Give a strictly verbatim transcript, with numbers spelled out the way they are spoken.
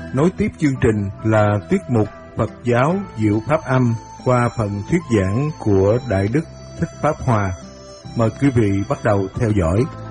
Nối tiếp chương trình là tiết mục Phật giáo Diệu Pháp Âm qua phần thuyết giảng của Đại Đức Thích Pháp Hòa. Mời quý vị bắt đầu theo dõi.